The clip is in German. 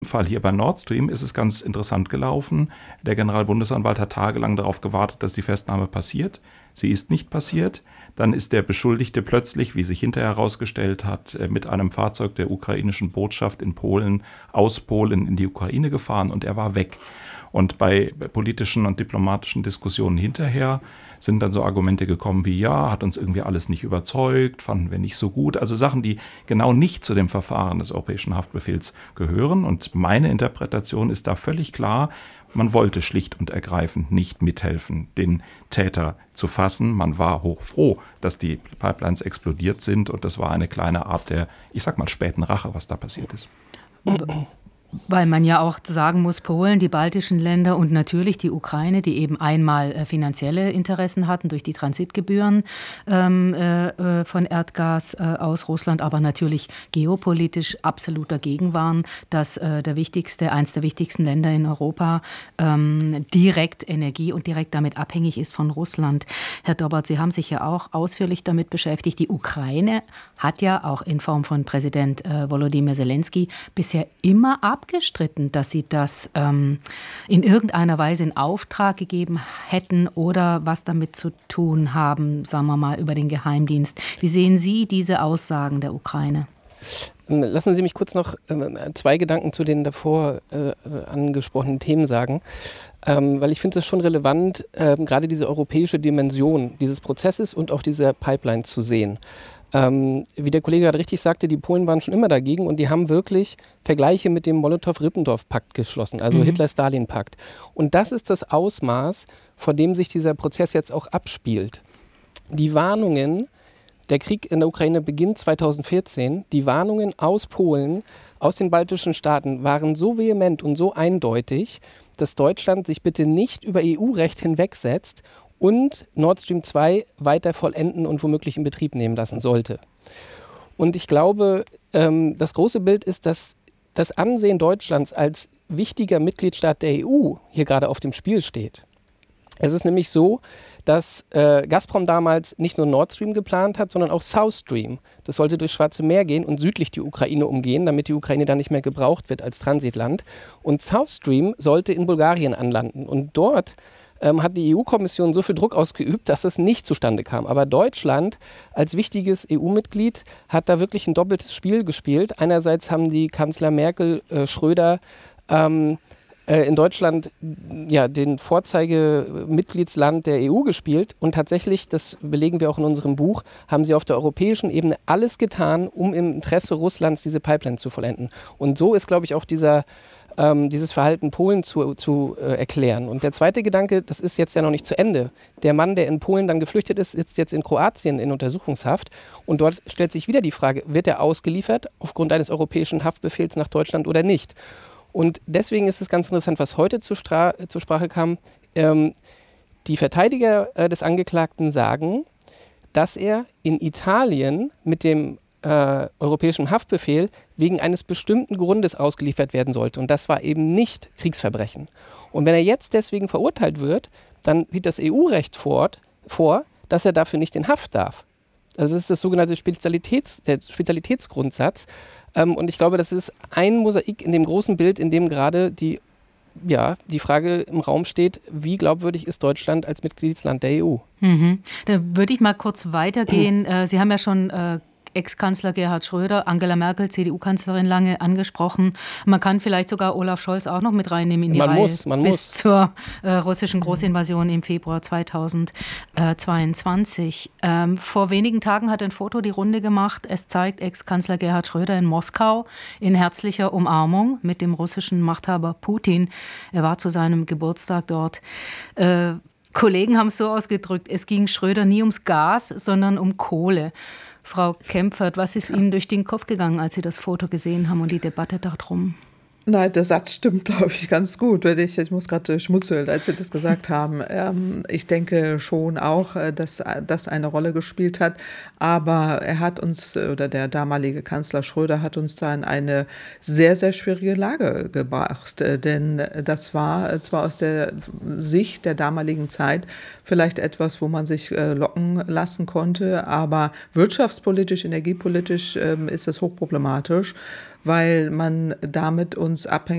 Im Fall hier bei Nord Stream ist es ganz interessant gelaufen. Der Generalbundesanwalt hat tagelang darauf gewartet, dass die Festnahme passiert. Sie ist nicht passiert. Dann ist der Beschuldigte plötzlich, wie sich hinterher herausgestellt hat, mit einem Fahrzeug der ukrainischen Botschaft in Polen aus Polen in die Ukraine gefahren und er war weg. Und bei politischen und diplomatischen Diskussionen hinterher sind dann so Argumente gekommen wie, ja, hat uns irgendwie alles nicht überzeugt, fanden wir nicht so gut. Also Sachen, die genau nicht zu dem Verfahren des Europäischen Haftbefehls gehören. Und meine Interpretation ist da völlig klar, man wollte schlicht und ergreifend nicht mithelfen, den Täter zu fassen. Man war hochfroh, dass die Pipelines explodiert sind und das war eine kleine Art der, ich sag mal, späten Rache, was da passiert ist. Weil man ja auch sagen muss, Polen, die baltischen Länder und natürlich die Ukraine, die eben einmal finanzielle Interessen hatten durch die Transitgebühren von Erdgas aus Russland, aber natürlich geopolitisch absolut dagegen waren, dass eins der wichtigsten Länder in Europa direkt Energie und direkt damit abhängig ist von Russland. Herr Dobbert, Sie haben sich ja auch ausführlich damit beschäftigt. Die Ukraine hat ja auch in Form von Präsident Volodymyr Zelensky bisher immer abgestritten, dass sie das in irgendeiner Weise in Auftrag gegeben hätten oder was damit zu tun haben, sagen wir mal, über den Geheimdienst. Wie sehen Sie diese Aussagen der Ukraine? Lassen Sie mich kurz noch 2 Gedanken zu den davor angesprochenen Themen sagen, weil ich finde es schon relevant, gerade diese europäische Dimension dieses Prozesses und auch dieser Pipeline zu sehen. Wie der Kollege gerade richtig sagte, die Polen waren schon immer dagegen und die haben wirklich Vergleiche mit dem Molotow-Ribbentrop-Pakt geschlossen, also Hitler-Stalin-Pakt. Und das ist das Ausmaß, vor dem sich dieser Prozess jetzt auch abspielt. Die Warnungen, der Krieg in der Ukraine beginnt 2014, die Warnungen aus Polen, aus den baltischen Staaten waren so vehement und so eindeutig, dass Deutschland sich bitte nicht über EU-Recht hinwegsetzt und Nord Stream 2 weiter vollenden und womöglich in Betrieb nehmen lassen sollte. Und ich glaube, das große Bild ist, dass das Ansehen Deutschlands als wichtiger Mitgliedstaat der EU hier gerade auf dem Spiel steht. Es ist nämlich so, dass Gazprom damals nicht nur Nord Stream geplant hat, sondern auch South Stream. Das sollte durchs Schwarze Meer gehen und südlich die Ukraine umgehen, damit die Ukraine dann nicht mehr gebraucht wird als Transitland. Und South Stream sollte in Bulgarien anlanden. Und dort hat die EU-Kommission so viel Druck ausgeübt, dass es nicht zustande kam. Aber Deutschland als wichtiges EU-Mitglied hat da wirklich ein doppeltes Spiel gespielt. Einerseits haben die Kanzler Merkel, Schröder in Deutschland ja, den Vorzeigemitgliedsland der EU gespielt und tatsächlich, das belegen wir auch in unserem Buch, haben sie auf der europäischen Ebene alles getan, um im Interesse Russlands diese Pipeline zu vollenden. Und so ist, glaube ich, auch dieses Verhalten Polen zu erklären. Und der zweite Gedanke, das ist jetzt ja noch nicht zu Ende. Der Mann, der in Polen dann geflüchtet ist, sitzt jetzt in Kroatien in Untersuchungshaft. Und dort stellt sich wieder die Frage, wird er ausgeliefert aufgrund eines europäischen Haftbefehls nach Deutschland oder nicht? Und deswegen ist es ganz interessant, was heute zur Sprache kam. Die Verteidiger des Angeklagten sagen, dass er in Italien mit dem europäischen Haftbefehl wegen eines bestimmten Grundes ausgeliefert werden sollte. Und das war eben nicht Kriegsverbrechen. Und wenn er jetzt deswegen verurteilt wird, dann sieht das EU-Recht vor, dass er dafür nicht in Haft darf. Also das ist das sogenannte der Spezialitätsgrundsatz. Und ich glaube, das ist ein Mosaik in dem großen Bild, in dem gerade die Frage im Raum steht, wie glaubwürdig ist Deutschland als Mitgliedsland der EU? Da würde ich mal kurz weitergehen. Sie haben ja schon Ex-Kanzler Gerhard Schröder, Angela Merkel, CDU-Kanzlerin, lange angesprochen. Man kann vielleicht sogar Olaf Scholz auch noch mit reinnehmen in die Reihe bis zur russischen Großinvasion im Februar 2022. Vor wenigen Tagen hat ein Foto die Runde gemacht. Es zeigt Ex-Kanzler Gerhard Schröder in Moskau in herzlicher Umarmung mit dem russischen Machthaber Putin. Er war zu seinem Geburtstag dort. Kollegen haben es so ausgedrückt, es ging Schröder nie ums Gas, sondern um Kohle. Frau Kempfert, was ist Ihnen durch den Kopf gegangen, als Sie das Foto gesehen haben und die Debatte darum? Nein, der Satz stimmt, glaube ich, ganz gut. Ich muss gerade schmunzeln, als Sie das gesagt haben. Ich denke schon auch, dass das eine Rolle gespielt hat. Aber er hat uns, oder der damalige Kanzler Schröder hat uns da in eine sehr, sehr schwierige Lage gebracht. Denn das war zwar aus der Sicht der damaligen Zeit vielleicht etwas, wo man sich locken lassen konnte, aber wirtschaftspolitisch, energiepolitisch ist es hochproblematisch, weil man damit uns abhängig